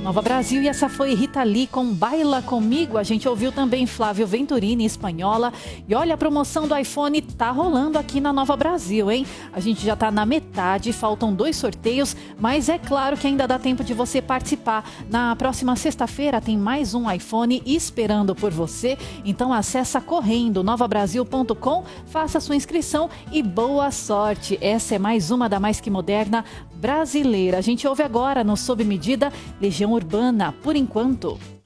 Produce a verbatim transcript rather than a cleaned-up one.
Nova Brasil, e essa foi Rita Lee com Baila Comigo. A gente ouviu também Flávio Venturini, Espanhola. E olha, a promoção do iPhone tá rolando aqui na Nova Brasil, hein? A gente já tá na metade, faltam dois sorteios, mas é claro que ainda dá tempo de você participar. Na próxima sexta-feira tem mais um iPhone esperando por você. Então acessa correndo nova brasil ponto com, faça sua inscrição e boa sorte. Essa é mais uma da Mais Que Moderna brasileira. A gente ouve agora no Sob Medida Legião Urbana, por enquanto.